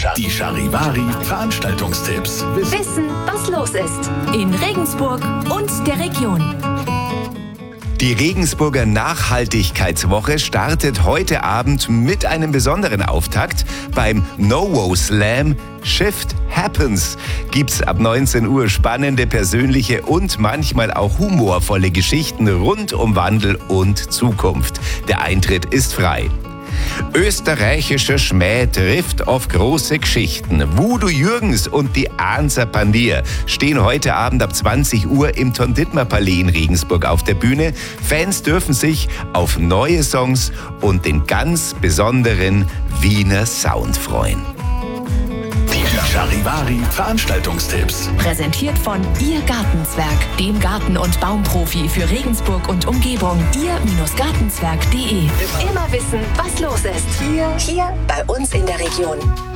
Die Charivari Veranstaltungstipps. Wissen, was los ist in Regensburg und der Region. Die Regensburger Nachhaltigkeitswoche startet heute Abend mit einem besonderen Auftakt. Beim NoWo Slam Shift Happens gibt's ab 19 Uhr spannende, persönliche und manchmal auch humorvolle Geschichten rund um Wandel und Zukunft. Der Eintritt ist frei. Österreichischer Schmäh trifft auf große Geschichten. Voodoo Jürgens und die Anser Pandier stehen heute Abend ab 20 Uhr im Ton-Dittmar-Palais in Regensburg auf der Bühne. Fans dürfen sich auf neue Songs und den ganz besonderen Wiener Sound freuen. Die Charivari Veranstaltungstipps. Präsentiert von Ihr Gartenzwerg, dem Garten- und Baumprofi für Regensburg und Umgebung. Ihr-Gartenzwerg.de. Immer wissen, was los ist. Hier bei uns in der Region.